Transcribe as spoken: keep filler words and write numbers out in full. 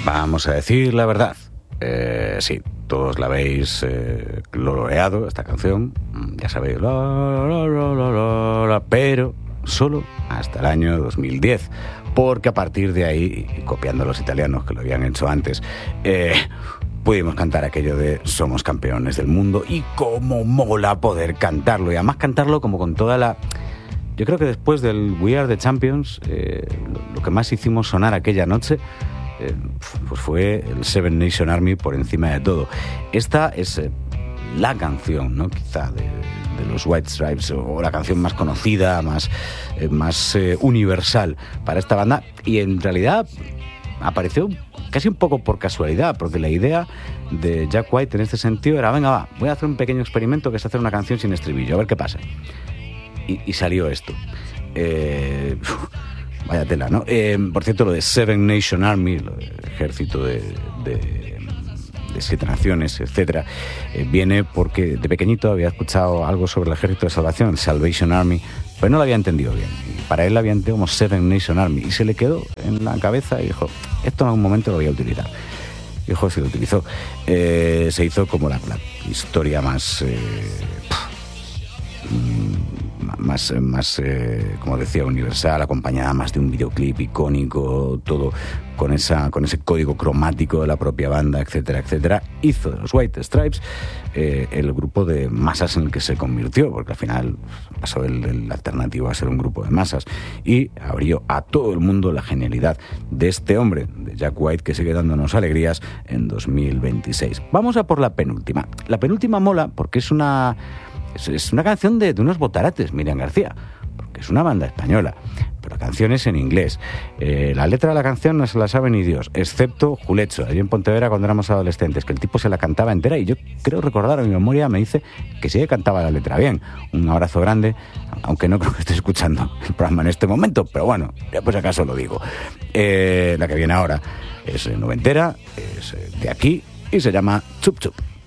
Vamos a decir la verdad. Eh, sí, todos la habéis eh, gloriado, esta canción, ya sabéis, la, la, la, la, la, la, pero solo hasta el año dos mil diez, porque a partir de ahí, copiando a los italianos que lo habían hecho antes, eh, pudimos cantar aquello de somos campeones del mundo, y cómo mola poder cantarlo, y además cantarlo como con toda la... Yo creo que después del We Are the Champions, eh, lo, lo que más hicimos sonar aquella noche Eh, pues fue el Seven Nation Army por encima de todo. Esta es eh, la canción, ¿no? Quizá de, de los White Stripes, o la canción más conocida, más, eh, más eh, universal para esta banda, y en realidad apareció casi un poco por casualidad, porque la idea de Jack White en este sentido era, venga, va, voy a hacer un pequeño experimento que es hacer una canción sin estribillo, a ver qué pasa. Y, y salió esto. Eh... Vaya tela, ¿no? Eh, por cierto, lo de Seven Nation Army, lo del ejército de, de, de siete naciones, etcétera, eh, viene porque de pequeñito había escuchado algo sobre el ejército de salvación, el Salvation Army, pero no lo había entendido bien. Y para él lo había entendido como Seven Nation Army, y se le quedó en la cabeza y dijo, esto en algún momento lo voy a utilizar. Y dijo, sí lo utilizó. Eh, se hizo como la, la historia más... Eh, más, más eh, como decía, universal, acompañada más de un videoclip icónico, todo con esa con ese código cromático de la propia banda, etcétera, etcétera. Hizo de los White Stripes eh, el grupo de masas en el que se convirtió, porque al final pasó el, el alternativo a ser un grupo de masas, y abrió a todo el mundo la genialidad de este hombre, de Jack White, que sigue dándonos alegrías en dos mil veintiséis. Vamos a por la penúltima. La penúltima mola porque es una... Es una canción de, de unos botarates, Miriam García, porque es una banda española, pero la canción es en inglés. Eh, la letra de la canción no se la sabe ni Dios, excepto Julecho, allí en Pontevedra cuando éramos adolescentes, que el tipo se la cantaba entera, y yo creo recordar, en mi memoria me dice que sí que cantaba la letra bien. Un abrazo grande, aunque no creo que esté escuchando el programa en este momento, pero bueno, ya pues acaso lo digo. Eh, la que viene ahora es noventera, es de aquí, y se llama Chup Chup.